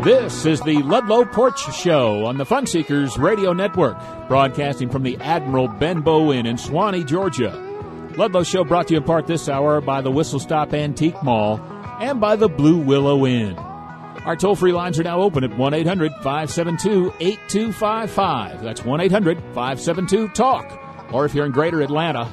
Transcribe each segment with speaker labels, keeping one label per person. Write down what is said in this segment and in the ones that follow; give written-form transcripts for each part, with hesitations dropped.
Speaker 1: This is the Ludlow Porch Show on the Fun Seekers Radio Network, broadcasting from the Admiral Benbow Inn in Suwanee, Georgia. Ludlow Show brought to you in part this hour by the Whistle Stop Antique Mall and by the Blue Willow Inn. Our toll-free lines are now open at 1-800-572-8255. That's 1-800-572-TALK. Or if you're in Greater Atlanta,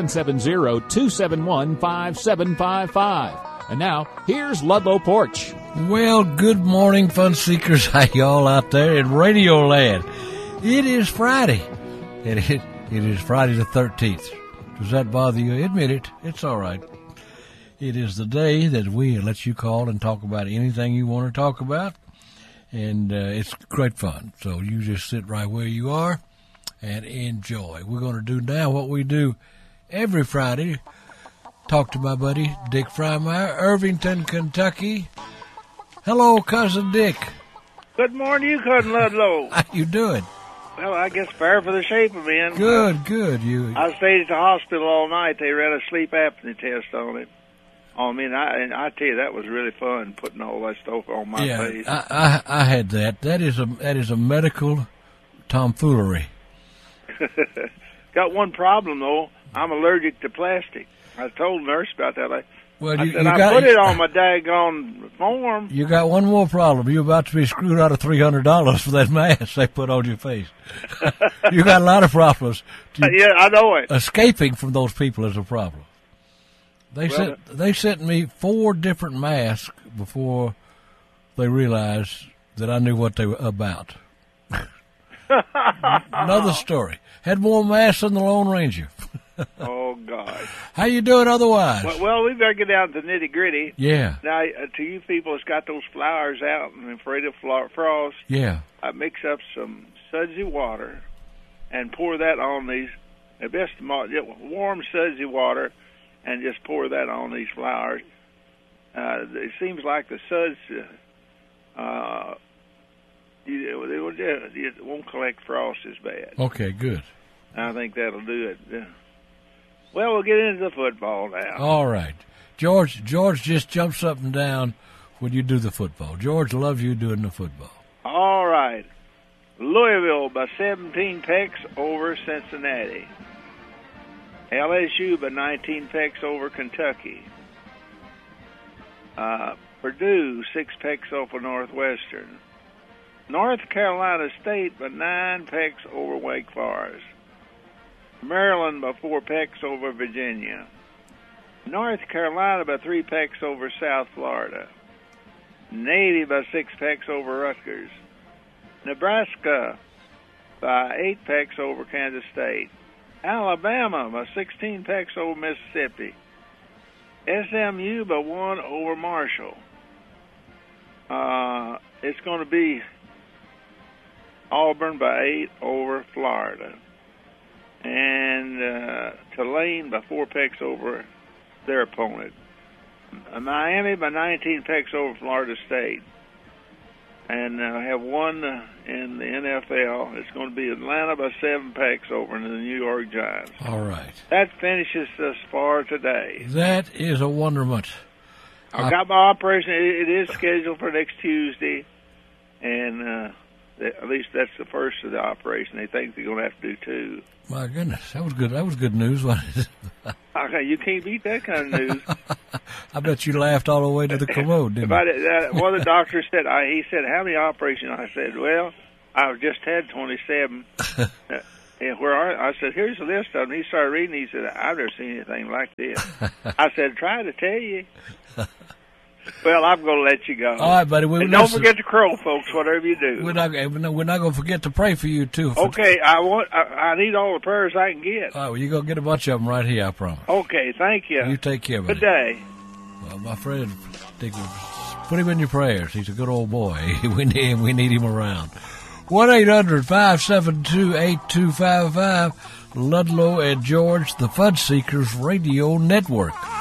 Speaker 1: 770-271-5755. And now, here's Ludlow Porch.
Speaker 2: Well, good morning, Fun Seekers. How y'all out there in Radio Land? It is Friday. It is Friday the 13th. Does that bother you? Admit it. It's all right. It is the day that we let you call and talk about anything you want to talk about. And it's great fun. So you just sit right where you are and enjoy. We're going to do now what we do every Friday. Talk to my buddy, Dick Frymeyer, Irvington, Kentucky. Hello, Cousin Dick.
Speaker 3: Good morning to you, Cousin Ludlow.
Speaker 2: How you doing?
Speaker 3: Well, I guess fair for the shape of being.
Speaker 2: Good.
Speaker 3: I stayed at the hospital all night. They ran a sleep apnea test on it. And I tell you, that was really fun, putting all that stuff on my face.
Speaker 2: I had that. That is a medical tomfoolery.
Speaker 3: Got one problem, though. I'm allergic to plastic. I told the nurse about that. I put it on my daggone form.
Speaker 2: You got one more problem. You're about to be screwed out of $300 for that mask they put on your face. You got a lot of problems.
Speaker 3: Yeah, I know it.
Speaker 2: Escaping from those people is a problem. They sent me 4 different masks before they realized that I knew what they were about. Another story. Had more masks than the Lone Ranger.
Speaker 3: Oh, God.
Speaker 2: How you doing otherwise?
Speaker 3: Well, we better get down to the nitty-gritty.
Speaker 2: Yeah.
Speaker 3: Now, to you people that's got those flowers out and afraid of frost,
Speaker 2: yeah,
Speaker 3: I mix up some sudsy water and pour that on these, warm sudsy water, and just pour that on these flowers. It seems like the suds, it won't collect frost as bad.
Speaker 2: Okay, good.
Speaker 3: I think that'll do it. Well, we'll get into the football now.
Speaker 2: All right. George just jumps up and down when you do the football. George loves you doing the football.
Speaker 3: All right. Louisville by 17 pecks over Cincinnati. LSU by 19 pecks over Kentucky. Purdue, 6 pecks over Northwestern. North Carolina State by 9 pecks over Wake Forest. Maryland by 4 pecks over Virginia. North Carolina by 3 pecks over South Florida. Navy by 6 pecks over Rutgers. Nebraska by 8 pecks over Kansas State. Alabama by 16 pecks over Mississippi. SMU by 1 over Marshall. It's going to be Auburn by 8 over Florida. And Tulane by 4 pecks over their opponent. Miami by 19 pecks over Florida State. And have one in the NFL. It's going to be Atlanta by 7 pecks over the New York Giants.
Speaker 2: All right.
Speaker 3: That finishes us for today.
Speaker 2: That is a wonderment.
Speaker 3: I got my operation. It is scheduled for next Tuesday. And at least that's the first of the operation. They think they're going to have to do 2.
Speaker 2: My goodness, that was good. That was good news, wasn't it?
Speaker 3: Okay, you can't beat that kind of news.
Speaker 2: I bet you laughed all the way to the commode, didn't you?
Speaker 3: One of the doctors said, he said, how many operations? I said, well, I've just had 27. And I said, here's the list of them. He started reading. He said, I've never seen anything like this. I said, try to tell you. Well, I'm going to let you go.
Speaker 2: All right, buddy.
Speaker 3: And don't forget to crow, folks, whatever you do.
Speaker 2: We're not going to forget to pray for you, too.
Speaker 3: Okay, I need all the prayers I can get.
Speaker 2: All right, well, you're going to get a bunch of them right here, I promise.
Speaker 3: Okay, thank you.
Speaker 2: You take care, buddy.
Speaker 3: Good day.
Speaker 2: Well, my friend, put him in your prayers. He's a good old boy. We need him around. 1-800-572-8255. Ludlow and George, the Fun Seekers Radio Network.